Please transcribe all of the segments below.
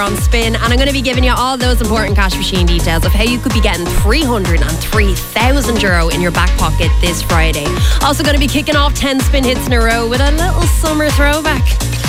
on Spin, and I'm going to be giving you all those important cash machine details of how you could be getting €303,000 in your back pocket this Friday. Also going to be kicking off 10 spin hits in a row with a little summer throwback.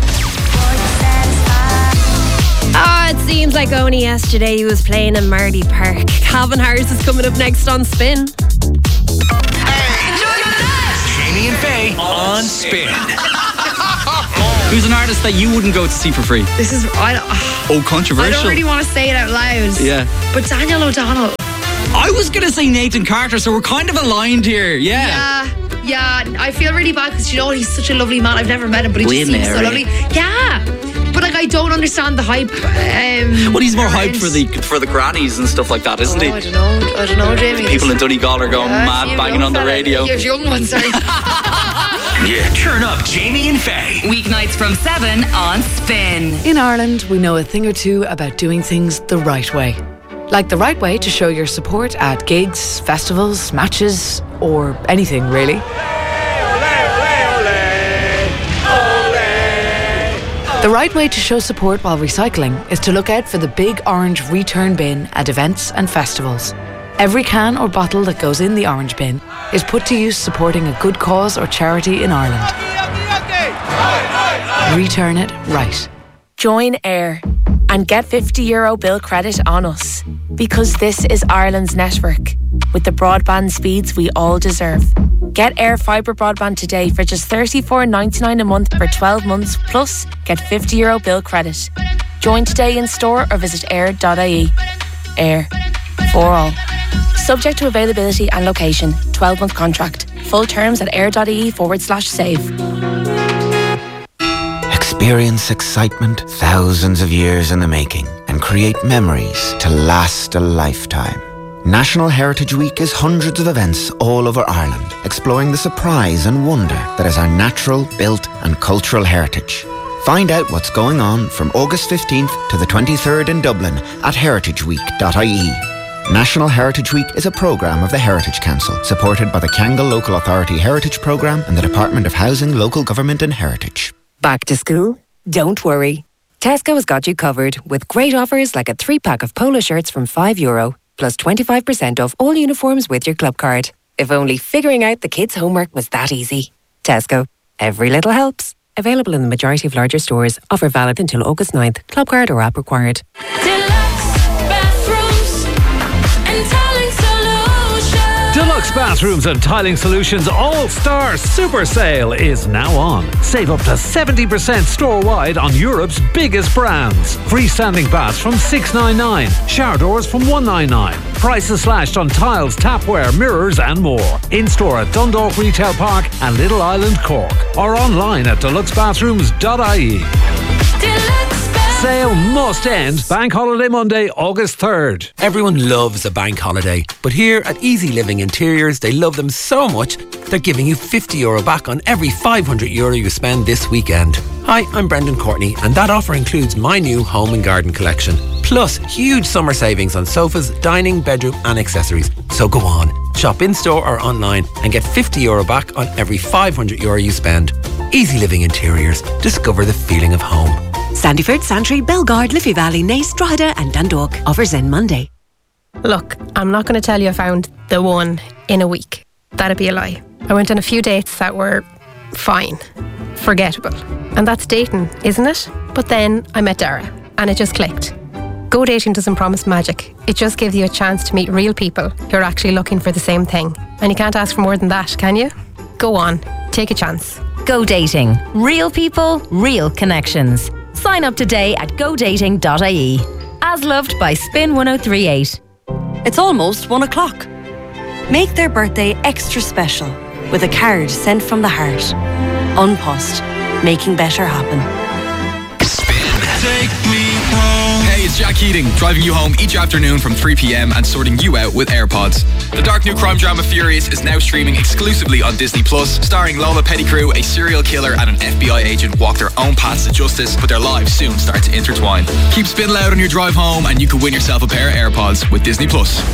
It seems like only yesterday he was playing in Mardy Park. Calvin Harris is coming up next on Spin. Jamie and Faye on Spin. Who's an artist that you wouldn't go to see for free? This is... controversial. I don't really want to say it out loud. Yeah. But Daniel O'Donnell. I was going to say Nathan Carter, so we're kind of aligned here. Yeah. Yeah. I feel really bad because, you know, he's such a lovely man. I've never met him, but he just seems so lovely. Yeah. But like, I don't understand the hype. Well, he's more hyped for the grannies and stuff like that, isn't he? I don't know, Jamie. People in Donegal are going mad, banging on the radio. There's young ones, sorry. Yeah, turn up Jamie and Faye. Weeknights from 7 on Spin. In Ireland, we know a thing or two about doing things the right way. Like the right way to show your support at gigs, festivals, matches, or anything really. The right way to show support while recycling is to look out for the big orange return bin at events and festivals. Every can or bottle that goes in the orange bin is put to use supporting a good cause or charity in Ireland. Return it right. Join AIR and get €50 bill credit on us, because this is Ireland's network with the broadband speeds we all deserve. Get AIR fibre broadband today for just $34.99 a month for 12 months, plus get €50 bill credit. Join today in store or visit air.ie. AIR. For all. Subject to availability and location. 12-month contract. Full terms at air.ie/save. Experience excitement thousands of years in the making and create memories to last a lifetime. National Heritage Week is hundreds of events all over Ireland, exploring the surprise and wonder that is our natural, built and cultural heritage. Find out what's going on from August 15th to the 23rd in Dublin at heritageweek.ie. National Heritage Week is a programme of the Heritage Council, supported by the Kangol Local Authority Heritage Programme and the Department of Housing, Local Government and Heritage. Back to school? Don't worry. Tesco has got you covered with great offers like a 3-pack of polo shirts from €5, plus 25% off all uniforms with your club card. If only figuring out the kids' homework was that easy. Tesco. Every little helps. Available in the majority of larger stores. Offer valid until August 9th. Club card or app required. Deluxe Bathrooms and Tiling Solutions All-Star Super Sale is now on. Save up to 70% store-wide on Europe's biggest brands. Freestanding baths from $699, shower doors from $199. Prices slashed on tiles, tapware, mirrors and more. In-store at Dundalk Retail Park and Little Island, Cork. Or online at deluxebathrooms.ie. Sale must end. Bank holiday Monday, August 3rd. Everyone loves a bank holiday, but here at Easy Living Interiors, they love them so much, they're giving you €50 back on every €500 you spend this weekend. Hi, I'm Brendan Courtney, and that offer includes my new home and garden collection. Plus, huge summer savings on sofas, dining, bedroom and accessories. So go on, shop in-store or online and get €50 back on every €500 you spend. Easy Living Interiors. Discover the feeling of home. Sandyford, Santry, Belgard, Liffey Valley, Naas, Drogheda and Dundalk. Offers end Monday. Look, I'm not going to tell you I found the one in a week. That'd be a lie. I went on a few dates that were fine, forgettable. And that's dating, isn't it? But then I met Dara and it just clicked. Go dating doesn't promise magic. It just gives you a chance to meet real people who are actually looking for the same thing. And you can't ask for more than that, can you? Go on, take a chance. Go dating. Real people, real connections. Sign up today at godating.ie. As loved by Spin 1038. It's almost 1 o'clock. Make their birthday extra special with a card sent from the heart. Unpost. Making better happen. Spin. Take me home. Hey, it's Jack Keating, driving you home each afternoon from 3 p.m. and sorting you out with AirPods. The dark new crime drama Furious is now streaming exclusively on Disney+, starring Lola Pettigrew, a serial killer and an FBI agent walk their own paths to justice, but their lives soon start to intertwine. Keep Spin loud on your drive home and you could win yourself a pair of AirPods with Disney+.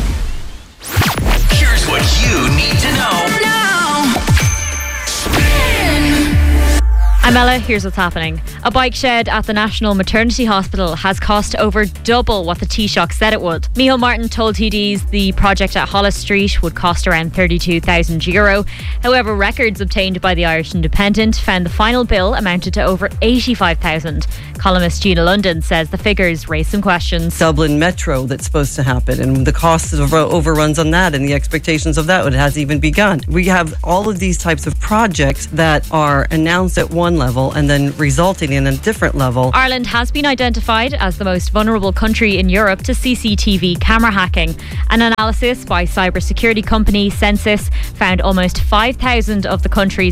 Here's what you need to know now. I'm Ella, here's what's happening. A bike shed at the National Maternity Hospital has cost over double what the Taoiseach said it would. Micheál Martin told TDs the project at Holles Street would cost around €32,000. However, records obtained by the Irish Independent found the final bill amounted to over €85,000. Columnist Gina London says the figures raise some questions. Dublin Metro that's supposed to happen, and the costs of overruns on that and the expectations of that, it hasn't even begun. We have all of these types of projects that are announced at one level and then resulting in a different level. Ireland has been identified as the most vulnerable country in Europe to CCTV camera hacking. An analysis by cybersecurity company Census found almost 5,000 of the country's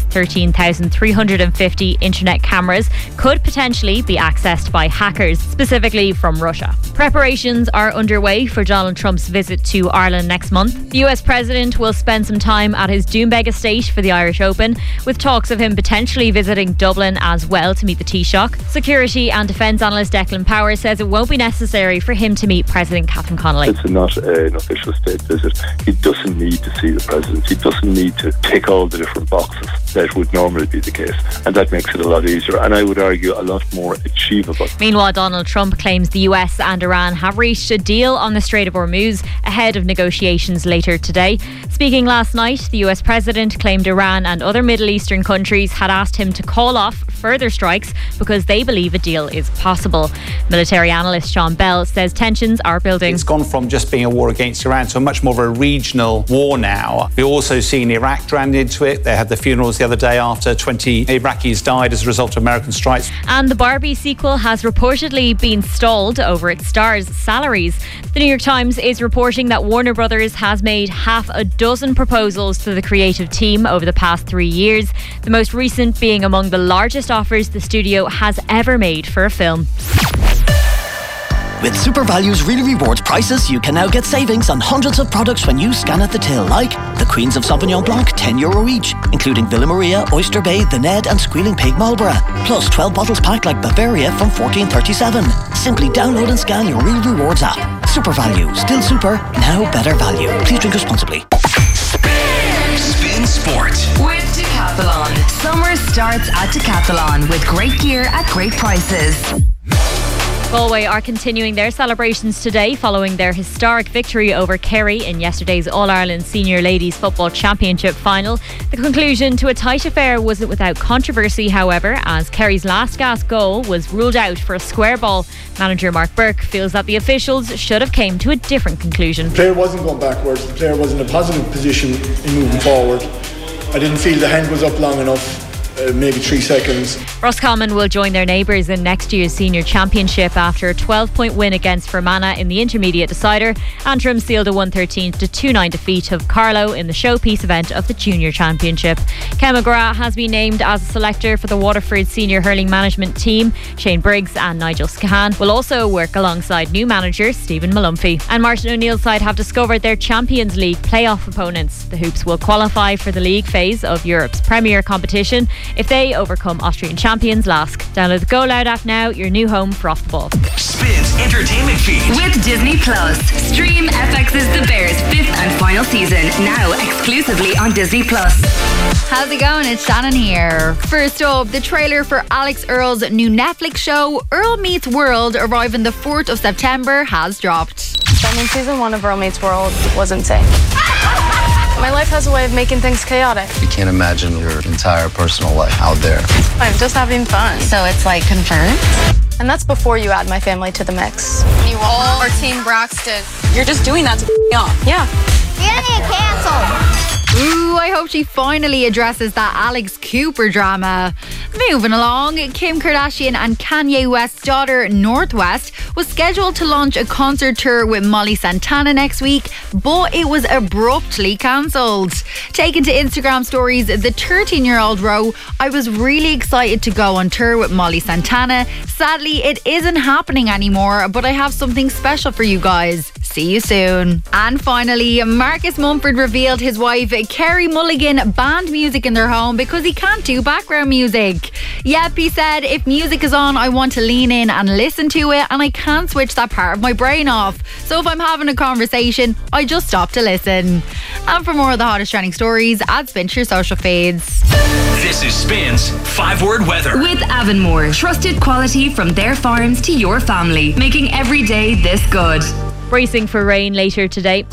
13,350 internet cameras could potentially be accessed by hackers, specifically from Russia. Preparations are underway for Donald Trump's visit to Ireland next month. The US president will spend some time at his Doonbeg estate for the Irish Open, with talks of him potentially visiting Dublin as well to meet the Taoiseach. Security and defence analyst Declan Power says it won't be necessary for him to meet President Catherine Connolly. It's not an official state visit. He doesn't need to see the president. He doesn't need to tick all the different boxes that would normally be the case, and that makes it a lot easier, and I would argue a lot more achievable. Meanwhile, Donald Trump claims the US and Iran have reached a deal on the Strait of Hormuz ahead of negotiations later today. Speaking last night, the US president claimed Iran and other Middle Eastern countries had asked him to call off further strikes because they believe a deal is possible. Military analyst Sean Bell says tensions are building. It's gone from just being a war against Iran to much more of a regional war now. We've also seen Iraq dragged into it. They had the funerals the other day after 20 Iraqis died as a result of American strikes. And the Barbie sequel has reportedly been stalled over its stars' salaries. The New York Times is reporting that Warner Brothers has made half a dozen proposals to the creative team over the past 3 years, the most recent being among the largest offers the studio has ever made for a film. With Super Value's Really Rewards prices, you can now get savings on hundreds of products when you scan at the till, like the Queens of Sauvignon Blanc, €10 each, including Villa Maria, Oyster Bay, The Ned and Squealing Pig Marlborough, plus 12 bottles packed like Bavaria from $14.37. Simply download and scan your Really Rewards app. Super Value, still super, now better value. Please drink responsibly. Spin Sport with Decathlon. Summer starts at Decathlon with great gear at great prices. Galway are continuing their celebrations today following their historic victory over Kerry in yesterday's All-Ireland Senior Ladies Football Championship final. The conclusion to a tight affair wasn't without controversy, however, as Kerry's last gasp goal was ruled out for a square ball. Manager Mark Burke feels that the officials should have came to a different conclusion. The player wasn't going backwards, the player was in a positive position in moving forward. I didn't feel the hand was up long enough. Maybe 3 seconds. Roscommon will join their neighbours in next year's senior championship after a 12-point win against Fermanagh in the intermediate decider. Antrim sealed a 113-2-9 defeat of Carlow in the showpiece event of the junior championship. Ken McGrath has been named as a selector for the Waterford senior hurling management team. Shane Briggs and Nigel Scahan will also work alongside new manager Stephen Malumphey. And Martin O'Neill's side have discovered their Champions League playoff opponents. The Hoops will qualify for the league phase of Europe's premier competition if they overcome Austrian champions LASK. Download the Go Loud app now, your new home for Off the Ball. Spins entertainment feed with Disney Plus. Stream FX's The Bears 5th and final season now exclusively on Disney Plus. How's it going? It's Shannon here. First up, the trailer for Alex Earl's new Netflix show Earl Meets World, arriving the 4th of September, has dropped. Filming season 1 of Earl Meets World was insane. My life has a way of making things chaotic. You can't imagine your entire personal life out there. I'm just having fun. So it's like confirmed? And that's before you add my family to the mix. You all are Team Braxton. You're just doing that to me off. Yeah. You're gonna get cancelled. Ooh, I hope she finally addresses that Alex Cooper drama. Moving along, Kim Kardashian and Kanye West's daughter, North West, was scheduled to launch a concert tour with Molly Santana next week, but it was abruptly cancelled. Taken to Instagram stories, the 13-year-old wrote, "I was really excited to go on tour with Molly Santana. Sadly, it isn't happening anymore, but I have something special for you guys. See you soon. And finally, Marcus Mumford revealed his wife Kerry Mulligan banned music in their home because he can't do background music. Yep, he said, if music is on, I want to lean in and listen to it, and I can't switch that part of my brain off. So if I'm having a conversation, I just stop to listen. And for more of the hottest trending stories, add Spin to your social feeds. This is Spin's 5-word weather. With Avonmore, trusted quality from their farms to your family, making every day this good. Bracing for rain later today.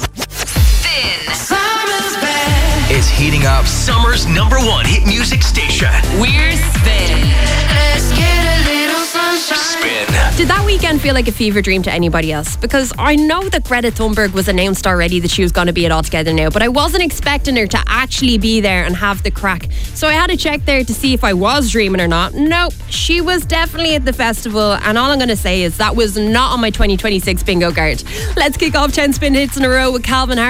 It's heating up summer's #1 hit music station. We're Spin. Let's get a little sunshine. Spin. Did that weekend feel like a fever dream to anybody else? Because I know that Greta Thunberg was announced already that she was going to be at All Together Now, but I wasn't expecting her to actually be there and have the crack. So I had to check there to see if I was dreaming or not. Nope, she was definitely at the festival, and all I'm going to say is that was not on my 2026 bingo card. Let's kick off 10 spin hits in a row with Calvin Harris.